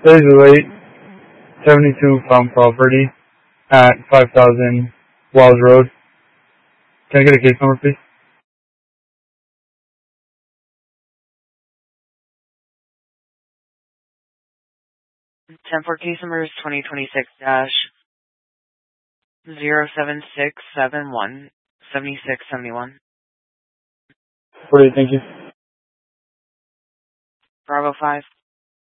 Late, 72 Farm Property at 5000 Wells Road. Can I get a case number, please? 10-4 case number is 2026-07671-7671. 48, thank you. Bravo 5.